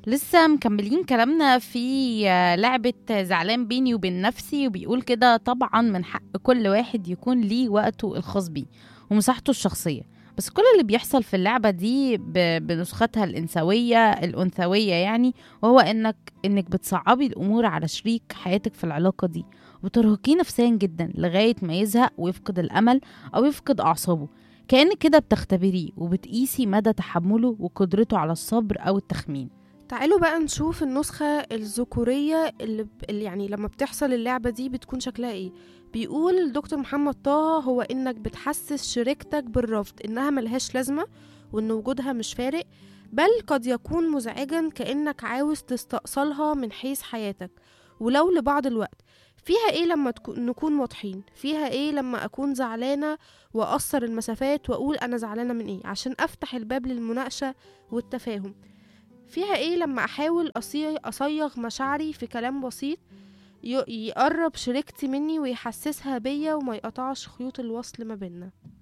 لسه مكملين كلامنا في لعبة زعلان بيني وبين نفسي، وبيقول كده: طبعا من حق كل واحد يكون ليه وقته الخاص بيه ومساحته الشخصية. بس كل اللي بيحصل في اللعبة دي بنسختها الأنثوية يعني، وهو إنك بتصعبي الأمور على شريك حياتك في العلاقة دي، وبترهقيه نفسيا جدا لغاية ما يزهق ويفقد الأمل أو يفقد أعصابه. كأنك كده بتختبريه وبتقيسي مدى تحمله وقدرته على الصبر أو التخمين. تعالوا بقى نشوف النسخة الذكورية اللي يعني لما بتحصل اللعبة دي بتكون شكلها ايه. بيقول الدكتور محمد طه هو انك بتحسس شريكتك بالرفض، انها ملهاش لازمة وان وجودها مش فارق، بل قد يكون مزعجا، كأنك عاوز تستأصلها من حيث حياتك ولو لبعض الوقت. فيها ايه لما نكون واضحين؟ فيها ايه لما اكون زعلانة واقصر المسافات واقول انا زعلانة من ايه عشان افتح الباب للمناقشة والتفاهم؟ فيها ايه لما احاول اصيغ مشاعري في كلام بسيط يقرب شريكتي مني ويحسسها بيا وما يقطعش خيوط الوصل ما بيننا؟